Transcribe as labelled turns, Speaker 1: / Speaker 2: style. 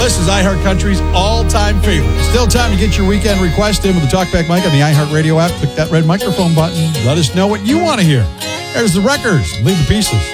Speaker 1: This is iHeartCountry's all-time favorite. Still time to get your weekend request in with the Talkback mic on the iHeartRadio app. Click that red microphone button. Let us know what you want to hear. There's the records. Leave the pieces.